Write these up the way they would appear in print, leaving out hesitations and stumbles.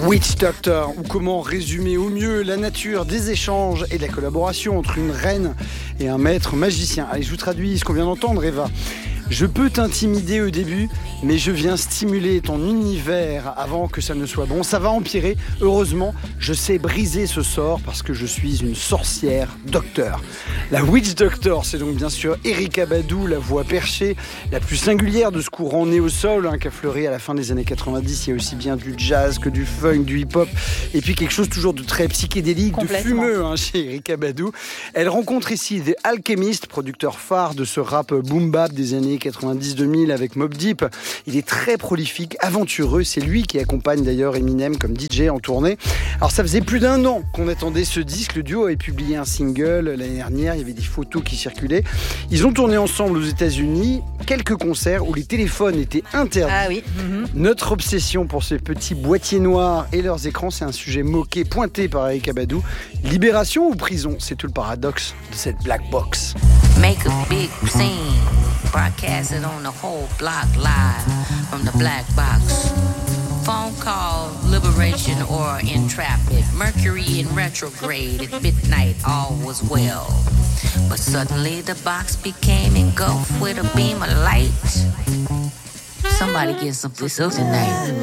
Witch Doctor, ou comment résumer au mieux la nature des échanges et de la collaboration entre une reine et un maître magicien. Allez, je vous traduis ce qu'on vient d'entendre, Eva. Je peux t'intimider au début, mais je viens stimuler ton univers avant que ça ne soit bon. Ça va empirer. Heureusement, je sais briser ce sort parce que je suis une sorcière docteur. La Witch Doctor, c'est donc bien sûr Erykah Badu, la voix perchée, la plus singulière de ce courant néo-soul qui a fleuri à la fin des années 90. Il y a aussi bien du jazz que du funk, du hip-hop, et puis quelque chose toujours de très psychédélique, de fumeux chez Erykah Badu. Elle rencontre ici The Alchemist, producteur phare de ce rap boom-bap des années 90-2000 avec Mobb Deep. Il est très prolifique, aventureux. C'est lui qui accompagne d'ailleurs Eminem comme DJ en tournée. Alors ça faisait plus d'1 an qu'on attendait ce disque. Le duo avait publié un single l'année dernière. Il y avait des photos qui circulaient. Ils ont tourné ensemble aux États-Unis. Quelques concerts où les téléphones étaient interdits. Ah oui. Notre obsession pour ces petits boîtiers noirs et leurs écrans, c'est un sujet moqué, pointé par Erykah Badu. Libération ou prison? C'est tout le paradoxe de cette black box. Make a big scene. Broadcast it on the whole block live from the black box. Phone call, liberation or entrapment. Mercury in retrograde at midnight, all was well. But suddenly the box became engulfed with a beam of light. Somebody get some this tonight.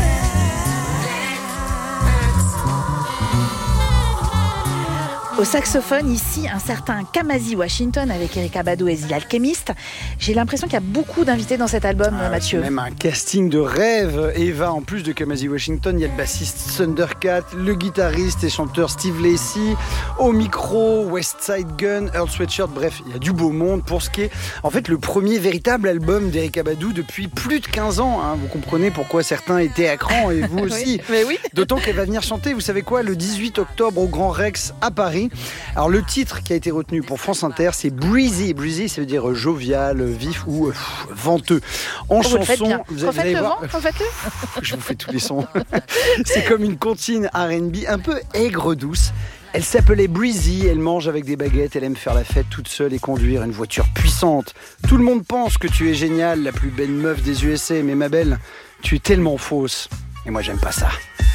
Au saxophone, ici, un certain Kamasi Washington avec Erykah Badu et The Alchemist. J'ai l'impression qu'il y a beaucoup d'invités dans cet album, Mathieu. C'est même un casting de rêve. Eva, en plus de Kamasi Washington, il y a le bassiste Thundercat, le guitariste et chanteur Steve Lacy, au micro, West Side Gun, Earl Sweatshirt, bref, il y a du beau monde pour ce qui est, en fait, le premier véritable album d'Erykah Badu depuis plus de 15 ans. Vous comprenez pourquoi certains étaient à cran et vous aussi. Oui, mais oui. D'autant qu'elle va venir chanter, vous savez quoi, le 18 octobre au Grand Rex à Paris. Alors le titre qui a été retenu pour France Inter, c'est Breezy. Breezy, ça veut dire jovial, vif ou venteux. En chanson, vous allez voir. Refaites-le. Je vous fais tous les sons. C'est comme une comptine R&B un peu aigre-douce. Elle s'appelait Breezy, elle mange avec des baguettes, elle aime faire la fête toute seule et conduire une voiture puissante. Tout le monde pense que tu es géniale, la plus belle meuf des USA, mais ma belle, tu es tellement fausse. Et moi j'aime pas ça.